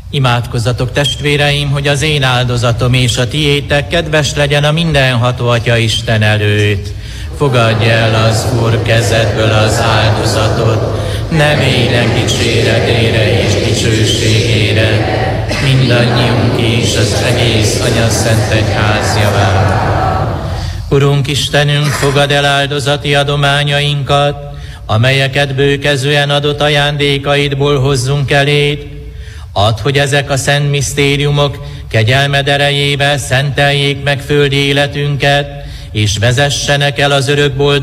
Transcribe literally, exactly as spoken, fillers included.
Imádkozzatok, testvéreim, hogy az én áldozatom és a tiétek kedves legyen a mindenható Atya Isten előtt. Fogadj el az Úr kezedből az áldozatot, ne véljen dicséretére és dicsőségére, mindannyiunk és az egész Anya Szent Egyház javára. Urunk Istenünk, fogadd el áldozati adományainkat, amelyeket bőkezően adott ajándékaidból hozzunk eléd. Add, hogy ezek a szent misztériumok kegyelmed erejével szenteljék meg földi életünket, és vezessenek el az örök boldogságba,